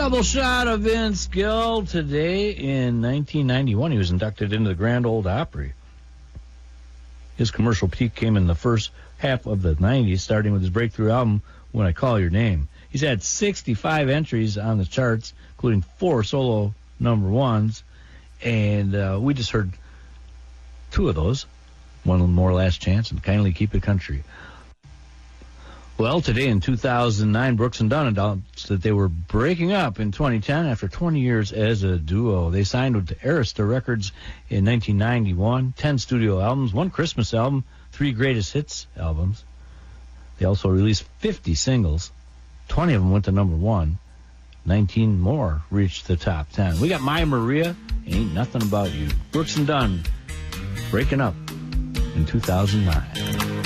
Double shot of Vince Gill today in 1991. He was inducted into the Grand Ole Opry. His commercial peak came in the first half of the 90s, starting with his breakthrough album, When I Call Your Name. He's had 65 entries on the charts, including 4 solo number ones, and we just heard 2 of those, One More Last Chance and Kindly Keep It Country. Well, today in 2009, Brooks and Dunn announced that they were breaking up in 2010 after 20 years as a duo. They signed with Arista Records in 1991, 10 studio albums, 1 Christmas album, 3 greatest hits albums. They also released 50 singles. 20 of them went to number 1. 19 more reached the top 10. We got My Maria, Ain't Nothing About You. Brooks and Dunn breaking up in 2009.